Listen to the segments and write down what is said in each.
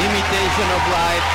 Imitation of Life.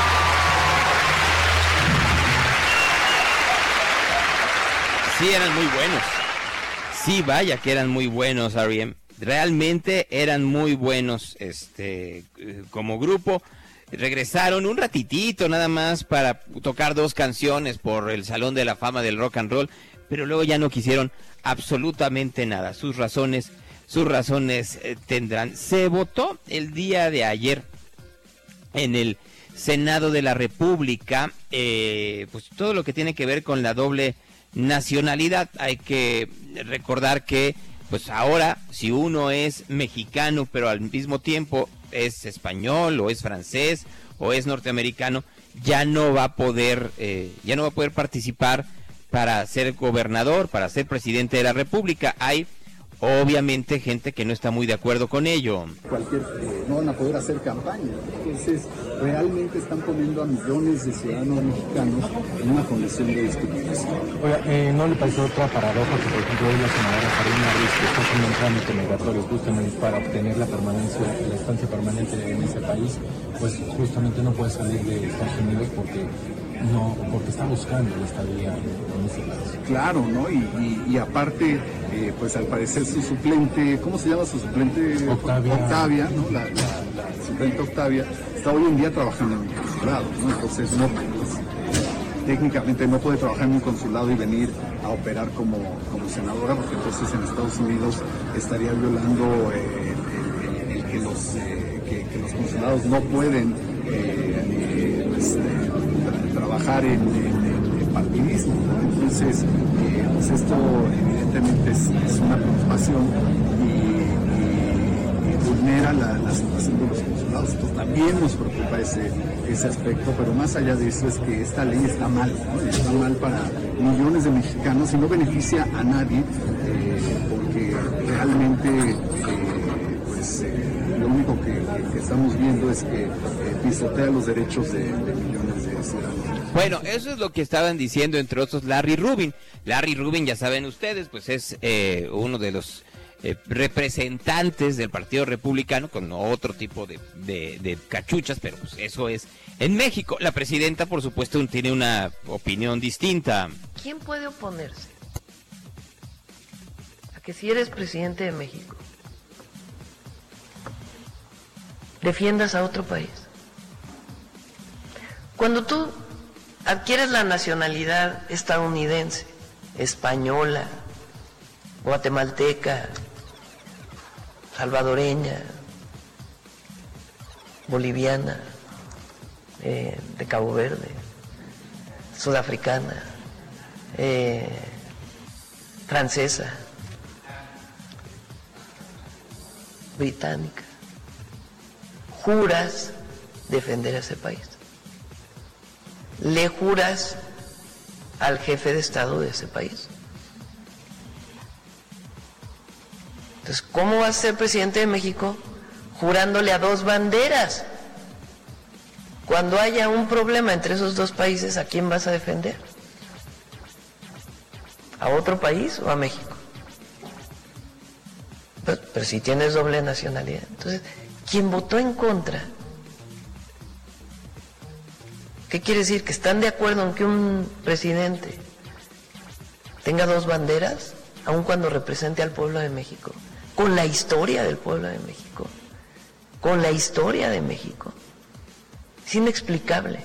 Sí, eran muy buenos. Sí, vaya que eran muy buenos, R.E.M. Realmente eran muy buenos, como grupo. Regresaron un ratitito nada más para tocar 2 canciones por el Salón de la Fama del Rock and Roll, pero luego ya no quisieron absolutamente nada. Sus razones tendrán. Se votó el día de ayer en el Senado de la República, pues todo lo que tiene que ver con la doble nacionalidad. Hay que recordar que pues ahora si uno es mexicano pero al mismo tiempo es español o es francés o es norteamericano, ya no va a poder participar para ser gobernador, para ser presidente de la República. Hay obviamente gente que no está muy de acuerdo con ello. No van a poder hacer campaña. Entonces, realmente están poniendo a millones de ciudadanos mexicanos en una condición de discriminación. Oiga, ¿no le pareció otra paradoja que, por ejemplo, hoy la senadora Karina Ruiz, que está haciendo un trámite migratorio justamente para obtener la estancia permanente en ese país, pues justamente no puede salir de Estados Unidos porque está buscando la estadía en ese país? Claro, ¿no? Y aparte, pues al parecer su suplente, ¿cómo se llama su suplente? Octavia, ¿no? La suplente Octavia está hoy en día trabajando en un consulado, ¿no? Entonces técnicamente no puede trabajar en un consulado y venir a operar como senadora, porque entonces en Estados Unidos estaría violando el que los consulados no pueden trabajar en partidismo, ¿no? Entonces, pues esto evidentemente es una preocupación y vulnera la situación de los consulados. Entonces, también nos preocupa ese aspecto, pero más allá de eso es que esta ley está mal, ¿no? Está mal para millones de mexicanos y no beneficia a nadie, porque realmente lo único que estamos viendo es que pisotea los derechos de millones de ciudadanos. Bueno, eso es lo que estaban diciendo, entre otros, Larry Rubin. Larry Rubin, ya saben ustedes, pues es uno de los representantes del Partido Republicano, con otro tipo de cachuchas, pero pues eso es en México. La presidenta, por supuesto, tiene una opinión distinta. ¿Quién puede oponerse a que si eres presidente de México defiendas a otro país? Cuando tú adquieres la nacionalidad estadounidense, española, guatemalteca, salvadoreña, boliviana, de Cabo Verde, sudafricana, francesa, británica, juras defender a ese país. Le juras al jefe de Estado de ese país. Entonces, ¿cómo vas a ser presidente de México jurándole a 2 banderas? Cuando haya un problema entre esos 2 países, ¿a quién vas a defender? ¿A otro país o a México? Pero si tienes doble nacionalidad. Entonces, quien votó en contra, ¿qué quiere decir? ¿Que están de acuerdo en que un presidente tenga 2 banderas, aun cuando represente al pueblo de México? Con la historia del pueblo de México, con la historia de México. Es inexplicable.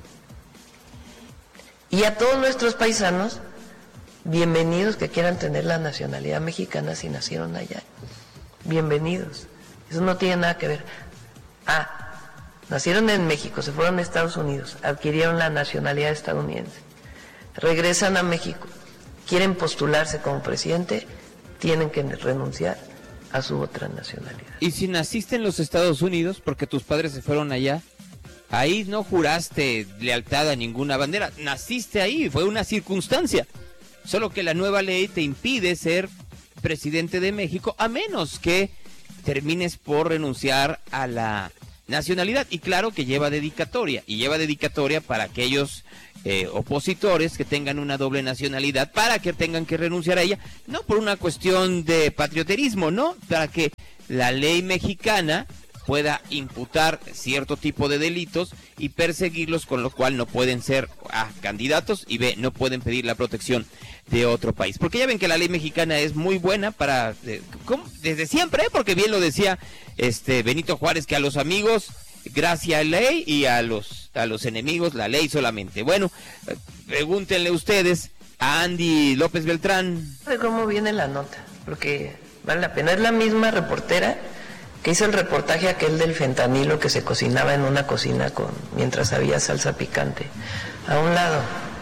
Y a todos nuestros paisanos, bienvenidos que quieran tener la nacionalidad mexicana si nacieron allá. Bienvenidos. Eso no tiene nada que ver. Nacieron en México, se fueron a Estados Unidos, adquirieron la nacionalidad estadounidense, regresan a México, quieren postularse como presidente, tienen que renunciar a su otra nacionalidad. Y si naciste en los Estados Unidos porque tus padres se fueron allá, ahí no juraste lealtad a ninguna bandera, naciste ahí, fue una circunstancia. Solo que la nueva ley te impide ser presidente de México a menos que termines por renunciar a la nacionalidad. Y claro que lleva dedicatoria, y lleva dedicatoria para aquellos opositores que tengan una doble nacionalidad, para que tengan que renunciar a ella, no por una cuestión de patrioterismo, no, para que la ley mexicana pueda imputar cierto tipo de delitos y perseguirlos, con lo cual no pueden ser A, candidatos, y B, no pueden pedir la protección de otro país. Porque ya ven que la ley mexicana es muy buena para desde siempre, porque bien lo decía Benito Juárez, que a los amigos gracia ley y a los enemigos la ley solamente. Bueno, pregúntenle ustedes a Andy López Beltrán. ¿De cómo viene la nota? Porque vale la pena. Es la misma reportera que hizo el reportaje aquel del fentanilo que se cocinaba en una cocina mientras había salsa picante. A un lado.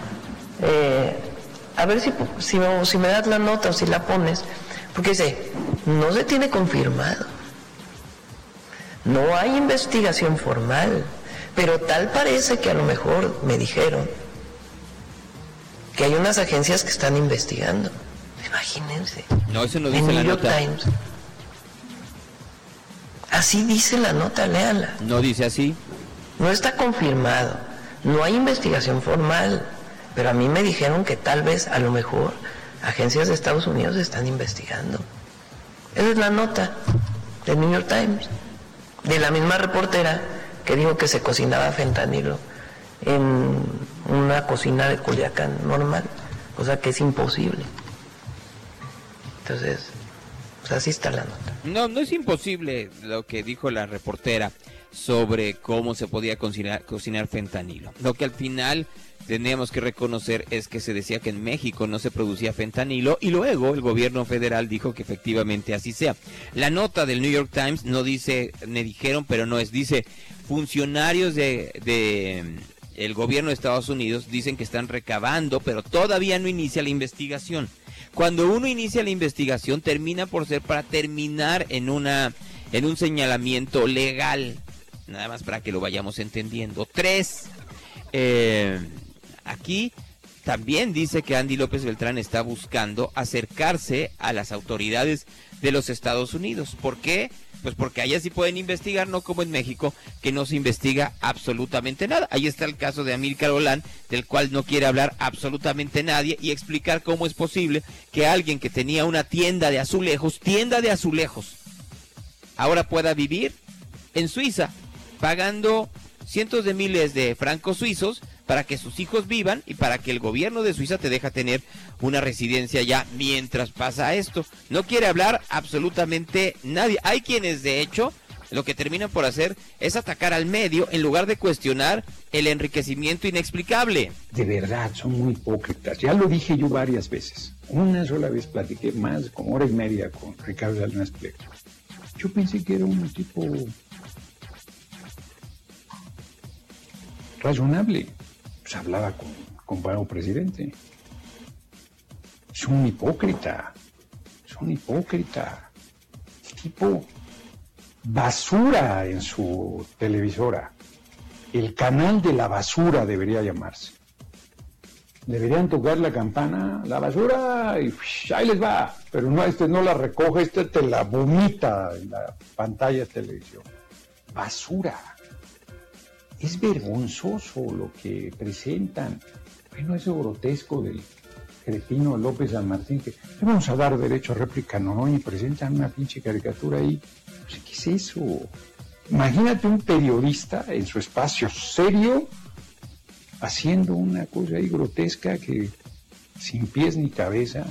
A ver si me das la nota o si la pones. Porque dice, no se tiene confirmado. No hay investigación formal. Pero tal parece que a lo mejor me dijeron que hay unas agencias que están investigando. Imagínense. No, eso no dice la nota. New York Times. Así dice la nota, léanla. No dice así. No está confirmado. No hay investigación formal. Pero a mí me dijeron que tal vez, a lo mejor, agencias de Estados Unidos están investigando. Esa es la nota del New York Times. De la misma reportera que dijo que se cocinaba fentanilo en una cocina de Culiacán normal, cosa que es imposible. Entonces, pues así está la nota. No es imposible lo que dijo la reportera sobre cómo se podía cocinar fentanilo. Lo que al final tenemos que reconocer es que se decía que en México no se producía fentanilo y luego el gobierno federal dijo que efectivamente así sea. La nota del New York Times no dice, me dijeron, pero no es, dice, funcionarios de el gobierno de Estados Unidos dicen que están recabando, pero todavía no inicia la investigación. Cuando uno inicia la investigación termina por ser para terminar en un señalamiento legal, nada más para que lo vayamos entendiendo. 3, aquí también dice que Andy López Beltrán está buscando acercarse a las autoridades de los Estados Unidos. ¿Por qué? Pues porque allá sí pueden investigar, no como en México, que no se investiga absolutamente nada. Ahí está el caso de Amílcar Olán, del cual no quiere hablar absolutamente nadie, y explicar cómo es posible que alguien que tenía una tienda de azulejos, ahora pueda vivir en Suiza, pagando cientos de miles de francos suizos para que sus hijos vivan y para que el gobierno de Suiza te deja tener una residencia ya mientras pasa esto. No quiere hablar absolutamente nadie. Hay quienes, de hecho, lo que terminan por hacer es atacar al medio en lugar de cuestionar el enriquecimiento inexplicable. De verdad, son muy hipócritas. Ya lo dije yo varias veces. Una sola vez platiqué más, como hora y media, con Ricardo Salinas Pliego. Yo pensé que era un tipo razonable. Pues hablaba con Pablo Presidente. Es un hipócrita. Tipo basura en su televisora. El canal de la basura debería llamarse. Deberían tocar la campana, la basura, y ahí les va. Pero no, no la recoge, te la vomita en la pantalla de televisión. Basura. Es vergonzoso lo que presentan. Bueno, eso grotesco del cretino López San Martín, que le vamos a dar derecho a réplica, no, y presentan una pinche caricatura ahí. Pues, ¿qué es eso? Imagínate un periodista en su espacio serio haciendo una cosa ahí grotesca que sin pies ni cabeza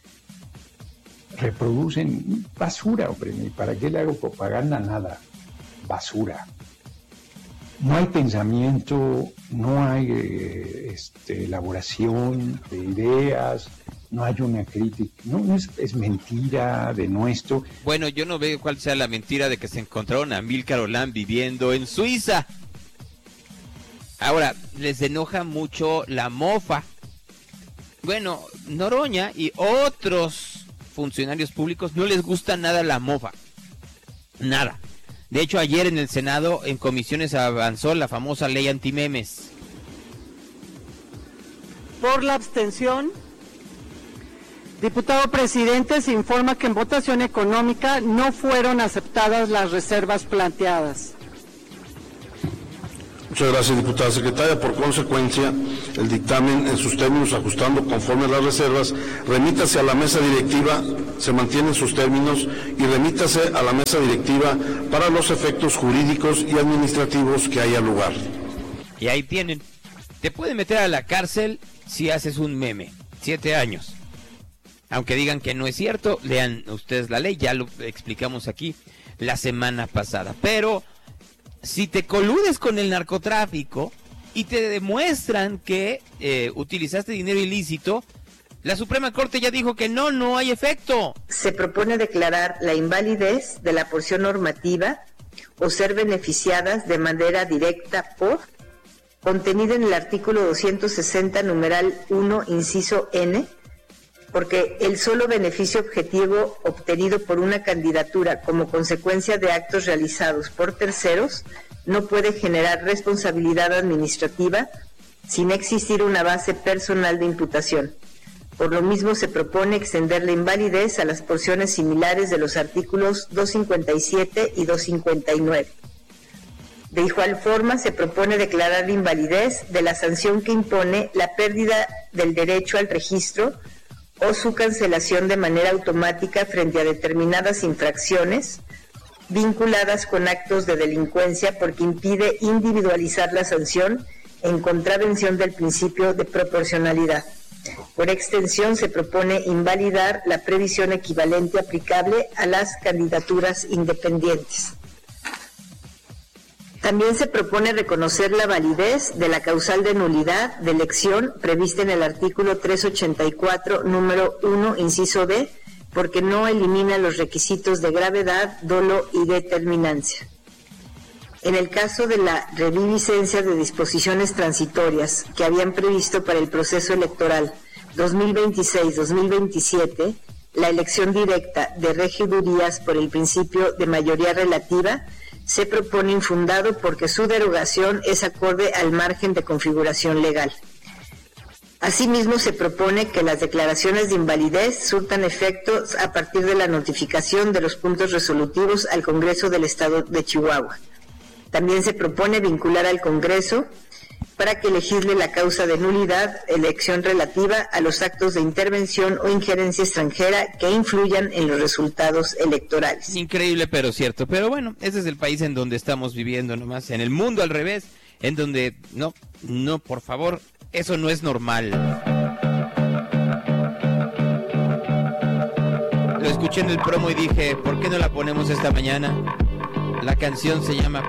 reproducen basura, hombre. ¿Para qué le hago propaganda? Nada. Basura. No hay pensamiento, no hay elaboración de ideas, no hay una crítica, no es mentira de nuestro. Bueno, yo no veo cuál sea la mentira de que se encontraron a Amílcar Olán viviendo en Suiza. Ahora, les enoja mucho la mofa. Bueno, Noroña y otros funcionarios públicos no les gusta nada la mofa. Nada. De hecho, ayer en el Senado, en comisiones, avanzó la famosa ley antimemes. Por la abstención, diputado presidente, se informa que en votación económica no fueron aceptadas las reservas planteadas. Muchas gracias, diputada secretaria. Por consecuencia, el dictamen en sus términos, ajustando conforme a las reservas, remítase a la mesa directiva, se mantienen sus términos, y remítase a la mesa directiva para los efectos jurídicos y administrativos que haya lugar. Y ahí tienen. Te pueden meter a la cárcel si haces un meme. 7 años. Aunque digan que no es cierto, lean ustedes la ley, ya lo explicamos aquí la semana pasada. Pero si te coludes con el narcotráfico y te demuestran que utilizaste dinero ilícito, la Suprema Corte ya dijo que no hay efecto. Se propone declarar la invalidez de la porción normativa o ser beneficiadas de manera directa por, contenida en el artículo 260, numeral 1, inciso N, porque el solo beneficio objetivo obtenido por una candidatura como consecuencia de actos realizados por terceros no puede generar responsabilidad administrativa sin existir una base personal de imputación. Por lo mismo, se propone extender la invalidez a las porciones similares de los artículos 257 y 259. De igual forma, se propone declarar la invalidez de la sanción que impone la pérdida del derecho al registro o su cancelación de manera automática frente a determinadas infracciones vinculadas con actos de delincuencia, porque impide individualizar la sanción en contravención del principio de proporcionalidad. Por extensión, se propone invalidar la previsión equivalente aplicable a las candidaturas independientes. También se propone reconocer la validez de la causal de nulidad de elección prevista en el artículo 384, número 1, inciso B, porque no elimina los requisitos de gravedad, dolo y determinancia. En el caso de la reviviscencia de disposiciones transitorias que habían previsto para el proceso electoral 2026-2027, la elección directa de regidurías por el principio de mayoría relativa se propone infundado porque su derogación es acorde al margen de configuración legal. Asimismo, se propone que las declaraciones de invalidez surtan efectos a partir de la notificación de los puntos resolutivos al Congreso del Estado de Chihuahua. También se propone vincular al Congreso para que legisle la causa de nulidad, elección relativa a los actos de intervención o injerencia extranjera que influyan en los resultados electorales. Increíble, pero cierto. Pero bueno, ese es el país en donde estamos viviendo nomás, en el mundo al revés, en donde no, por favor, eso no es normal. Lo escuché en el promo y dije, ¿por qué no la ponemos esta mañana? La canción se llama